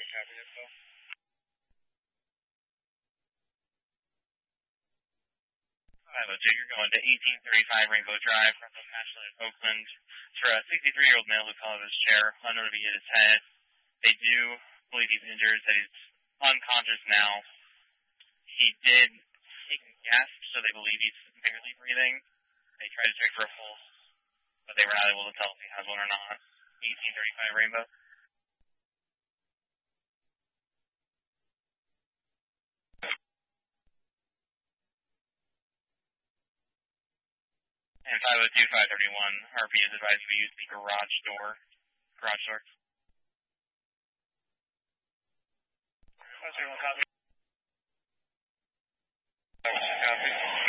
copy info. Jake, you're going to 1835 Rainbow Drive from the Ashland in Oakland for a 63-year-old male who fell out of his chair, unknown if he hit his head. They do believe he's injured, that he's unconscious now. He did take a gasp, so they believe he's barely breathing. They tried to check for a pulse, but they were not able to tell if he has one or not. 1835 Rainbow. And 502-531, RP is advised to use the garage door. Garage door. Copy. Copy.